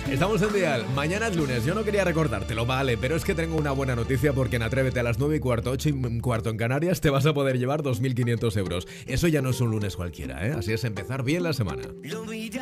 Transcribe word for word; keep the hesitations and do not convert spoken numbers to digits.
Estamos en Dial, mañana es lunes, yo no quería recordártelo, vale, pero es que tengo una buena noticia porque en Atrévete a las nueve y cuarto, ocho y cuarto en Canarias te vas a poder llevar dos mil quinientos euros. Eso ya no es un lunes cualquiera, ¿eh? Así es empezar bien la semana.